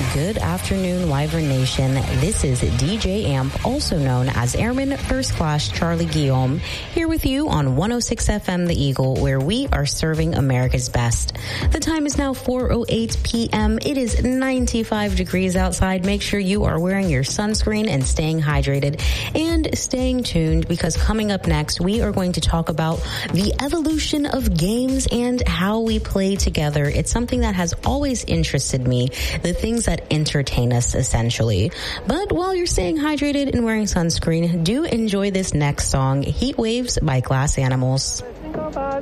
Good afternoon, Wyvern Nation. This is DJ Amp, also known as Airman First Class Charlie Guillaume, here with you on 106 FM The Eagle, where we are serving America's best. The time is now 4:08 p.m. It is 95 degrees outside. Make sure you are wearing your sunscreen and staying hydrated and staying tuned, because coming up next, we are going to talk about the evolution of games and how we play together. It's something that has always interested me, the things that entertain us essentially. But while you're staying hydrated and wearing sunscreen, do enjoy this next song, Heat Waves by Glass Animals.